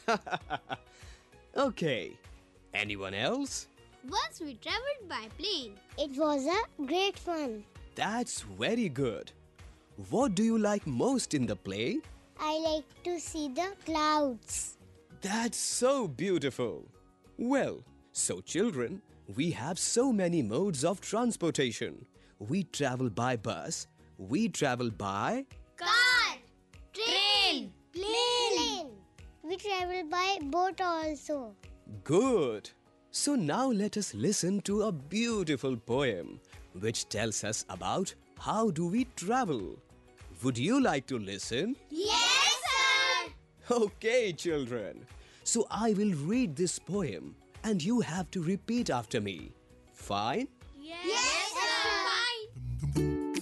Okay. Anyone else? Once we traveled by plane. It was a great fun. That's very good. What do you like most in the plane? I like to see the clouds. That's so beautiful. Well, so children, we have so many modes of transportation. We travel by bus. We travel by... Car. Train. Plane. We travel by boat also. Good. So now let us listen to a beautiful poem which tells us about how do we travel. Would you like to listen? Yes, sir. Okay, children. So I will read this poem and you have to repeat after me. Fine? Yes, sir.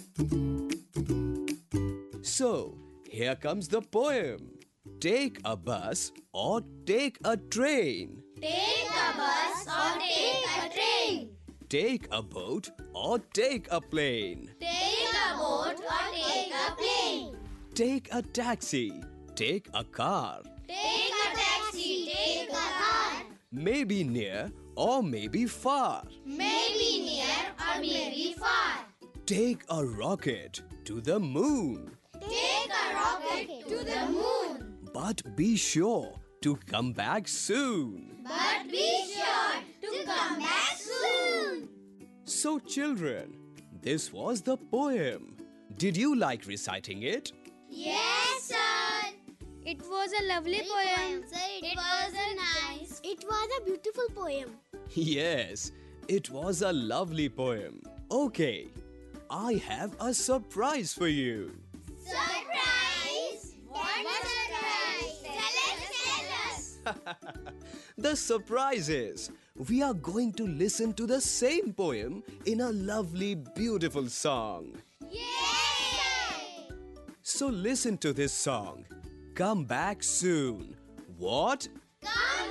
So, here comes the poem. Take a bus or take a train. Take a bus or take a train. Take a boat or take a plane. Take a boat or take a plane. Take a taxi. Take a car. Take a taxi. Take a car. Maybe near or maybe far. Maybe near or maybe far. Take a rocket to the moon. Take a rocket to the moon. But be sure to come back soon. But be sure to come back soon. So children, this was the poem. Did you like reciting it? Yes, sir. It was a lovely poem. It was a nice. It was a beautiful poem. Yes, it was a lovely poem. Okay, I have a surprise for you. Surprise! What a surprise! Tell us. The surprise is we are going to listen to the same poem in a lovely, beautiful song. Yay! So listen to this song. Come back soon. What? Come